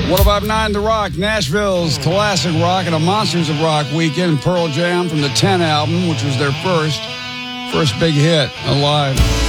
What about 9 The Rock, Nashville's classic rock and a Monsters of Rock weekend. Pearl Jam from the 10 album, which was their first big hit alive.